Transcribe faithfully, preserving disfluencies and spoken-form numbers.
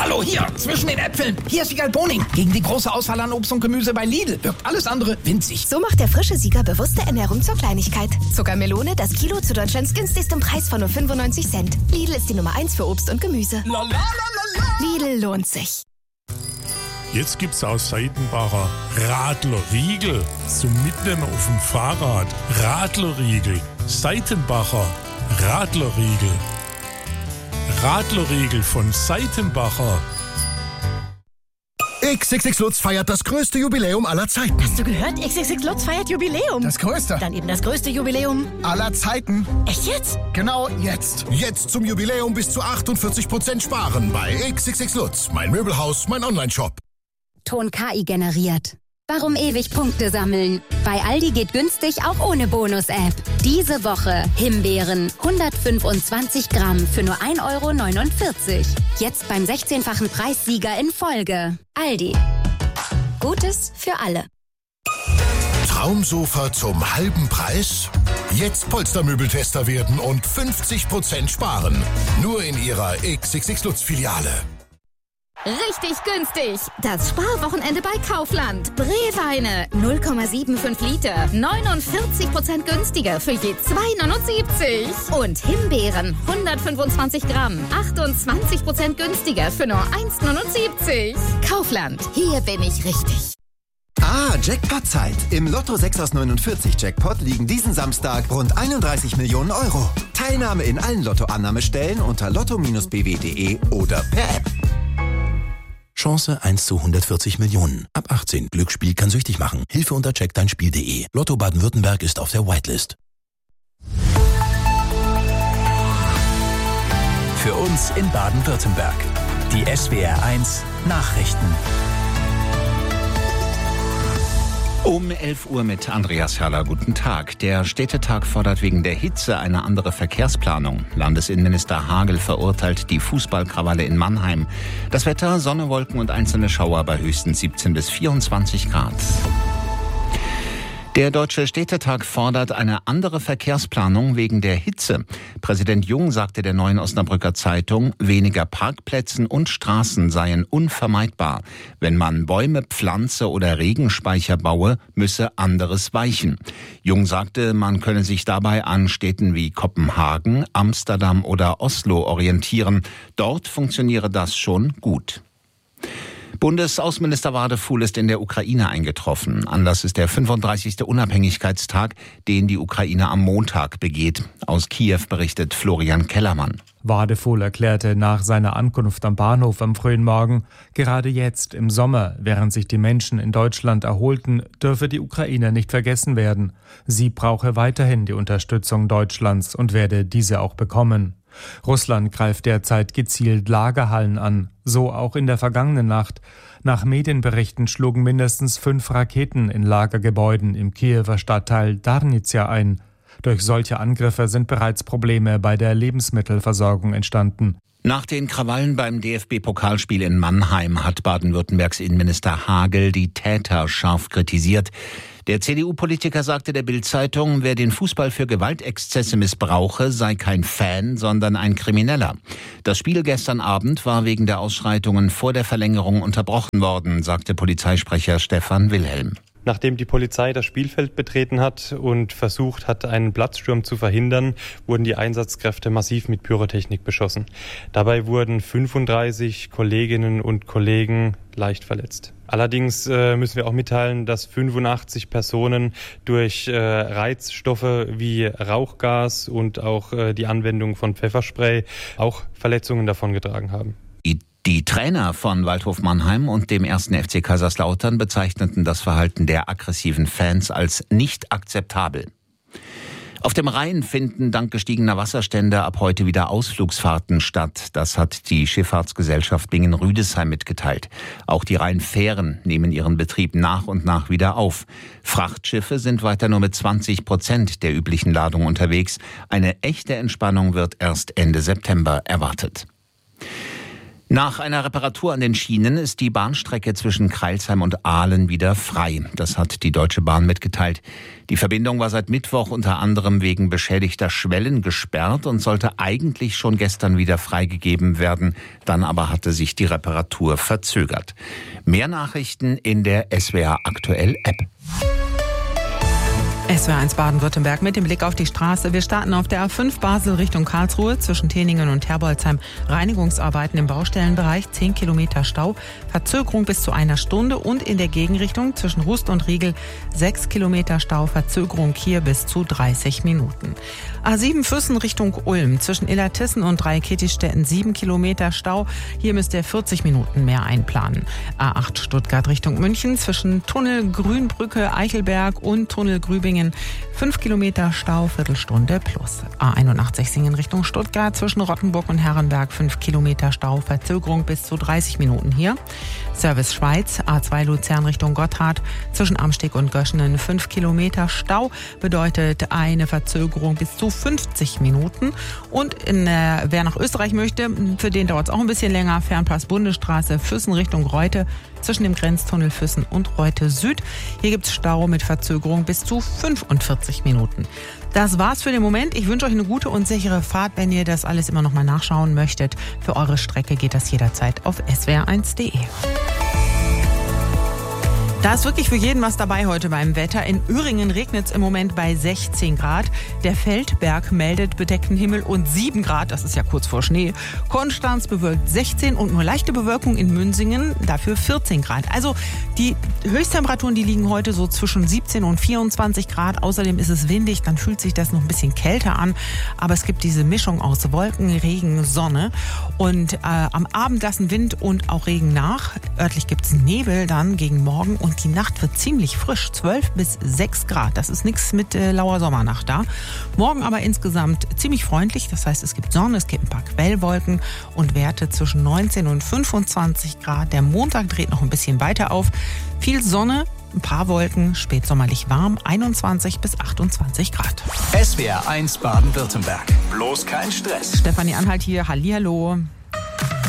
Hallo, hier, zwischen den Äpfeln. Hier ist Wiegald Boning. Gegen die große Auswahl an Obst und Gemüse bei Lidl wirkt alles andere winzig. So macht der frische Sieger bewusste Ernährung zur Kleinigkeit. Zuckermelone, das Kilo zu Deutschlands günstigstem Preis von nur fünfundneunzig Cent. Lidl ist die Nummer eins für Obst und Gemüse. La, la, la, la, la. Lidl lohnt sich. Jetzt gibt's aus Seitenbacher Radlerriegel zum Mitnehmen auf dem Fahrrad. Radlerriegel. Seitenbacher Radlerriegel. Radlerriegel von Seitenbacher. X X X Lutz feiert das größte Jubiläum aller Zeiten. Hast du gehört? X X X Lutz feiert Jubiläum. Das größte? Dann eben das größte Jubiläum aller Zeiten. Echt jetzt? Genau jetzt. Jetzt zum Jubiläum bis zu achtundvierzig Prozent sparen bei X X X Lutz. Mein Möbelhaus, mein Online-Shop. Ton K I generiert. Warum ewig Punkte sammeln? Bei Aldi geht günstig auch ohne Bonus-App. Diese Woche Himbeeren hundertfünfundzwanzig Gramm für nur ein Euro neunundvierzig. Jetzt beim sechzehnfachen Preissieger in Folge. Aldi. Gutes für alle. Traumsofa zum halben Preis? Jetzt Polstermöbeltester werden und fünfzig Prozent sparen. Nur in Ihrer X X X Lutz Filiale. Richtig günstig. Das Sparwochenende bei Kaufland. Brewweine null Komma fünfundsiebzig Liter. neunundvierzig Prozent günstiger für je zwei Euro neunundsiebzig. Und Himbeeren hundertfünfundzwanzig Gramm. achtundzwanzig Prozent günstiger für nur eins Euro neunundsiebzig. Kaufland. Hier bin ich richtig. Ah, Jackpot-Zeit. Im Lotto sechs aus neunundvierzig Jackpot liegen diesen Samstag rund einunddreißig Millionen Euro. Teilnahme in allen Lottoannahmestellen unter lotto Bindestrich b w punkt d e oder per App. Chance eins zu hundertvierzig Millionen. Ab achtzehn. Glücksspiel kann süchtig machen. Hilfe unter check dein Spiel punkt de. Lotto Baden-Württemberg ist auf der Whitelist. Für uns in Baden-Württemberg. Die S W R eins Nachrichten. Um elf Uhr mit Andreas Herrler. Guten Tag. Der Städtetag fordert wegen der Hitze eine andere Verkehrsplanung. Landesinnenminister Hagel verurteilt die Fußballkrawalle in Mannheim. Das Wetter, Sonne, Wolken und einzelne Schauer bei höchstens siebzehn bis vierundzwanzig Grad. Der Deutsche Städtetag fordert eine andere Verkehrsplanung wegen der Hitze. Präsident Jung sagte der Neuen Osnabrücker Zeitung, weniger Parkplätzen und Straßen seien unvermeidbar. Wenn man Bäume pflanze oder Regenspeicher baue, müsse anderes weichen. Jung sagte, man könne sich dabei an Städten wie Kopenhagen, Amsterdam oder Oslo orientieren. Dort funktioniere das schon gut. Bundesaußenminister Wadefuhl ist in der Ukraine eingetroffen. Anlass ist der fünfunddreißigste Unabhängigkeitstag, den die Ukraine am Montag begeht. Aus Kiew berichtet Florian Kellermann. Wadefuhl erklärte nach seiner Ankunft am Bahnhof am frühen Morgen, gerade jetzt im Sommer, während sich die Menschen in Deutschland erholten, dürfe die Ukraine nicht vergessen werden. Sie brauche weiterhin die Unterstützung Deutschlands und werde diese auch bekommen. Russland greift derzeit gezielt Lagerhallen an, so auch in der vergangenen Nacht. Nach Medienberichten schlugen mindestens fünf Raketen in Lagergebäuden im Kiewer Stadtteil Darnizia ein. Durch solche Angriffe sind bereits Probleme bei der Lebensmittelversorgung entstanden. Nach den Krawallen beim D F B-Pokalspiel in Mannheim hat Baden-Württembergs Innenminister Hagel die Täter scharf kritisiert. Der C D U-Politiker sagte der Bild-Zeitung, wer den Fußball für Gewaltexzesse missbrauche, sei kein Fan, sondern ein Krimineller. Das Spiel gestern Abend war wegen der Ausschreitungen vor der Verlängerung unterbrochen worden, sagte Polizeisprecher Stefan Wilhelm. Nachdem die Polizei das Spielfeld betreten hat und versucht hat, einen Platzsturm zu verhindern, wurden die Einsatzkräfte massiv mit Pyrotechnik beschossen. Dabei wurden fünfunddreißig Kolleginnen und Kollegen leicht verletzt. Allerdings äh, müssen wir auch mitteilen, dass fünfundachtzig Personen durch äh, Reizstoffe wie Rauchgas und auch äh, die Anwendung von Pfefferspray auch Verletzungen davongetragen haben. Die Trainer von Waldhof Mannheim und dem ersten F C Kaiserslautern bezeichneten das Verhalten der aggressiven Fans als nicht akzeptabel. Auf dem Rhein finden dank gestiegener Wasserstände ab heute wieder Ausflugsfahrten statt. Das hat die Schifffahrtsgesellschaft Bingen-Rüdesheim mitgeteilt. Auch die Rheinfähren nehmen ihren Betrieb nach und nach wieder auf. Frachtschiffe sind weiter nur mit zwanzig Prozent der üblichen Ladung unterwegs. Eine echte Entspannung wird erst Ende September erwartet. Nach einer Reparatur an den Schienen ist die Bahnstrecke zwischen Crailsheim und Aalen wieder frei. Das hat die Deutsche Bahn mitgeteilt. Die Verbindung war seit Mittwoch unter anderem wegen beschädigter Schwellen gesperrt und sollte eigentlich schon gestern wieder freigegeben werden. Dann aber hatte sich die Reparatur verzögert. Mehr Nachrichten in der S W R Aktuell App. S W R eins Baden-Württemberg mit dem Blick auf die Straße. Wir starten auf der A fünf Basel Richtung Karlsruhe zwischen Teningen und Herbolzheim. Reinigungsarbeiten im Baustellenbereich, zehn Kilometer Stau, Verzögerung bis zu einer Stunde und in der Gegenrichtung zwischen Rust und Riegel sechs Kilometer Stau, Verzögerung hier bis zu dreißig Minuten. A sieben Füssen Richtung Ulm zwischen Illertissen und Dreikäthistetten sieben Kilometer Stau. Hier müsst ihr vierzig Minuten mehr einplanen. A acht Stuttgart Richtung München zwischen Tunnel Grünbrücke Eichelberg und Tunnel Grübingen fünf Kilometer Stau, Viertelstunde plus. A einundachtzig Singen Richtung Stuttgart zwischen Rottenburg und Herrenberg fünf Kilometer Stau, Verzögerung bis zu dreißig Minuten hier. Service Schweiz, A zwei Luzern Richtung Gotthard zwischen Amsteg und Göschenen fünf Kilometer Stau, bedeutet eine Verzögerung bis zu fünfzig Minuten. Und in, äh, wer nach Österreich möchte, für den dauert es auch ein bisschen länger. Fernpass Bundesstraße Füssen Richtung Reute zwischen dem Grenztunnel Füssen und Reute Süd. Hier gibt es Stau mit Verzögerung bis zu fünfundvierzig Minuten. Das war's für den Moment. Ich wünsche euch eine gute und sichere Fahrt. Wenn ihr das alles immer noch mal nachschauen möchtet, für eure Strecke geht das jederzeit auf S W R eins Punkt de. Da ist wirklich für jeden was dabei heute beim Wetter. In Öhringen regnet es im Moment bei sechzehn Grad. Der Feldberg meldet bedeckten Himmel und sieben Grad. Das ist ja kurz vor Schnee. Konstanz bewölkt sechzehn und nur leichte Bewölkung in Münsingen, dafür vierzehn Grad. Also die Höchsttemperaturen, die liegen heute so zwischen siebzehn und vierundzwanzig Grad. Außerdem ist es windig, dann fühlt sich das noch ein bisschen kälter an. Aber es gibt diese Mischung aus Wolken, Regen, Sonne. Und äh, am Abend lassen Wind und auch Regen nach. Örtlich gibt es Nebel dann gegen Morgen. Und die Nacht wird ziemlich frisch, zwölf bis sechs Grad. Das ist nichts mit äh, lauer Sommernacht da. Morgen aber insgesamt ziemlich freundlich. Das heißt, es gibt Sonne, es gibt ein paar Quellwolken und Werte zwischen neunzehn und fünfundzwanzig Grad. Der Montag dreht noch ein bisschen weiter auf. Viel Sonne, ein paar Wolken, spätsommerlich warm, einundzwanzig bis achtundzwanzig Grad. S W R eins Baden-Württemberg. Bloß kein Stress. Stefanie Anhalt hier, hallihallo.